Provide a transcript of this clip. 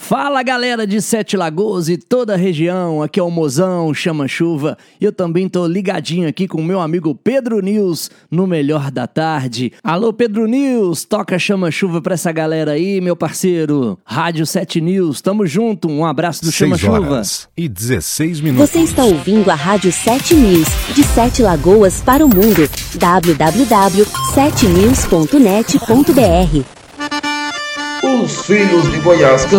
Fala galera de Sete Lagoas e toda a região, aqui é o Mozão, Chama Chuva. Eu também tô ligadinho aqui com o meu amigo Pedro News no Melhor da Tarde. Alô Pedro News, toca Chama Chuva pra essa galera aí, meu parceiro. Rádio 7 News, tamo junto, um abraço do Chama Chuva. 6:16. Você está ouvindo a Rádio 7 News, de Sete Lagoas para o mundo. www.7news.net.br. Os filhos de Goiás